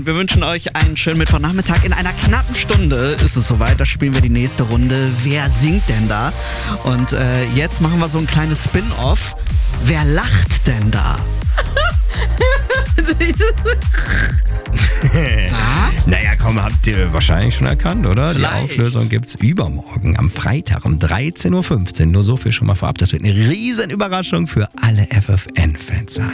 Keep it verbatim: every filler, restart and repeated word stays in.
und wir wünschen euch einen schönen Mittwochnachmittag. In einer knappen Stunde ist es soweit, da spielen wir die nächste Runde. Wer singt denn da? Und äh, jetzt machen wir so ein kleines Spin-Off. Wer lacht denn da? Naja, komm, habt ihr wahrscheinlich schon erkannt, oder? Vielleicht. Die Auflösung gibt's übermorgen am Freitag um dreizehn Uhr fünfzehn. Nur so viel schon mal vorab. Das wird eine riesen Überraschung für alle F F N-Fans sein.